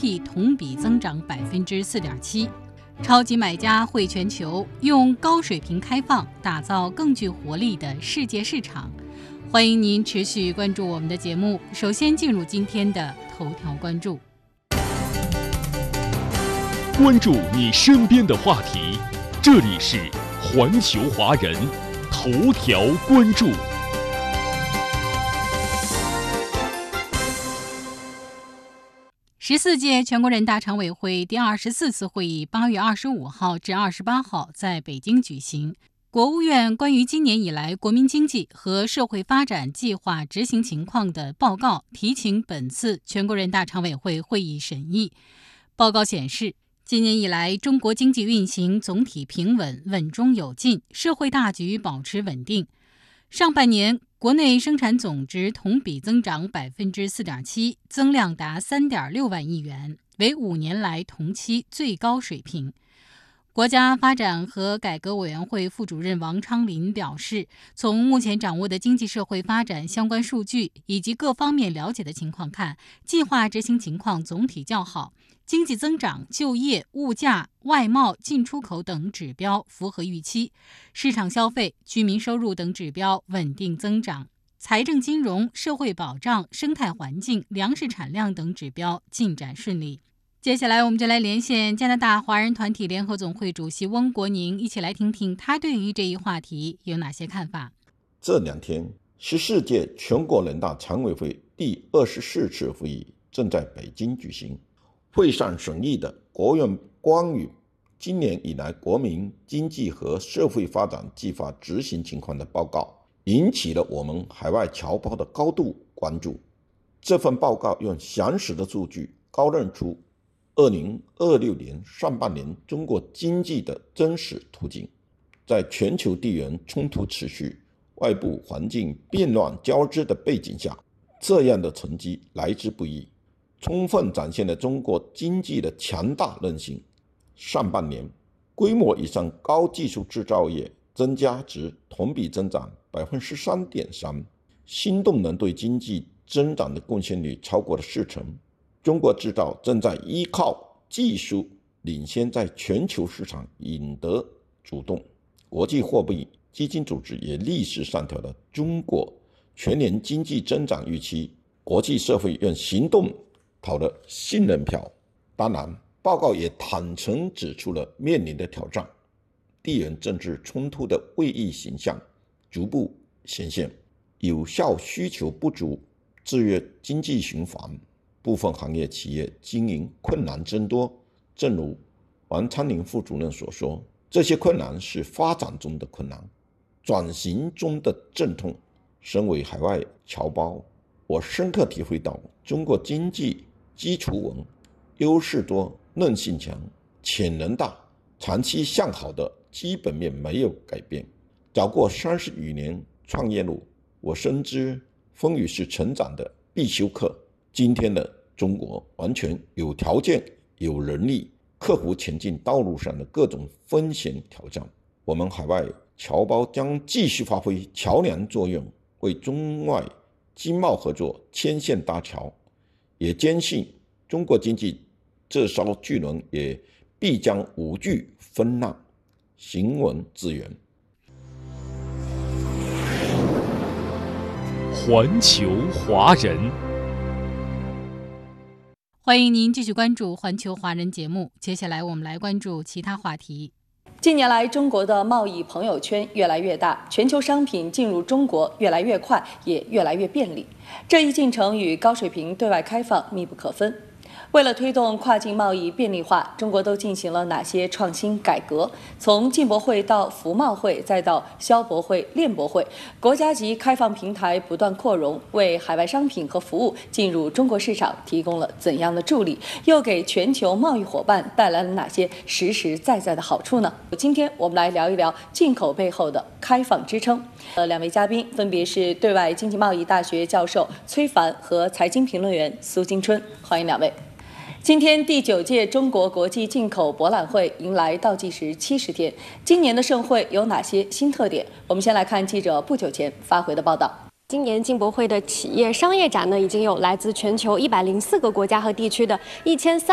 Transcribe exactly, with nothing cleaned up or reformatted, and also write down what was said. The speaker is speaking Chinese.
P 同比增长百分之四点七。超级买家汇全球，用高水平开放打造更具活力的世界市场。欢迎您持续关注我们的节目。首先进入今天的头条关注。 关注你身边的话题，这里是环球华人头条关注。 十四届全国人大常委会第二十四次会议八月二十五号至二十八号在北京举行。国务院关于今年以来国民经济和社会发展计划执行情况的报告提请本次全国人大常委会会议审议。报告显示，今年以来，中国经济运行总体平稳，稳中有进，社会大局保持稳定。上半年，国内生产总值同比增长百分之四点七，增量达三点六万亿元，为五年来同期最高水平。国家发展和改革委员会副主任王昌林表示，从目前掌握的经济社会发展相关数据以及各方面了解的情况看，计划执行情况总体较好，经济增长、就业、物价、外贸、进出口等指标符合预期，市场消费、居民收入等指标稳定增长，财政金融、社会保障、生态环境、粮食产量等指标进展顺利。接下来我们就来连线加拿大华人团体联合总会主席翁国宁，一起来听听他对于这一话题有哪些看法。 这两天，十四届全国人大常委会第二十四次会议正在北京举行。会上审议的国务院关于今年以来国民经济和社会发展计划执行情况的报告，引起了我们海外侨胞的高度关注。这份报告用详实的数据高认出二零二六年上半年中国经济的真实图景。在全球地缘冲突持续、外部环境变乱交织的背景下，这样的成绩来之不易，充分展现了中国经济的强大韧性。上半年，规模以上高技术制造业增加值同比增长 百分之十三点三， 新动能对经济增长的贡献率超过了四成。中国制造正在依靠技术领先，在全球市场赢得主动。国际货币基金组织也逆势上调了中国全年经济增长预期，国际社会用行动投了信任票。当然，报告也坦诚指出了面临的挑战，地缘政治冲突的位移形象逐步显现，有效需求不足制约经济循环，部分行业企业经营困难增多。正如王昌林副主任所说，这些困难是发展中的困难，转型中的阵痛。身为海外侨胞，我深刻体会到中国经济基础稳，优势多，韧性强，潜能大，长期向好的基本面没有改变。走过三十余年创业路，我深知风雨是成长的必修课。今天的中国完全有条件、有能力克服前进道路上的各种风险挑战。我们海外侨胞将继续发挥桥梁作用，为中外经贸合作牵线搭桥。也坚信中国经济这艘巨轮也必将无惧风浪，行稳致远。 环球华人， 欢迎您继续关注环球华人节目。接下来我们来关注其他话题。 近年来，中国的贸易朋友圈越来越大，全球商品进入中国越来越快，也越来越便利。这一进程与高水平对外开放密不可分。为了推动跨境贸易便利化，中国都进行了哪些创新改革？从进博会到服贸会，再到消博会、练博会，国家级开放平台不断扩容，为海外商品和服务进入中国市场提供了怎样的助力？又给全球贸易伙伴带来了哪些实实在在的好处呢？今天我们来聊一聊进口背后的开放支撑。呃，两位嘉宾分别是对外经济贸易大学教授崔凡和财经评论员苏金春，欢迎两位。今天第九届中国国际进口博览会迎来倒计时七十天，今年的盛会有哪些新特点？我们先来看记者不久前发回的报道。 今年进博会的企业商业展呢，已经有来自全球一百零四个国家和地区的一千三。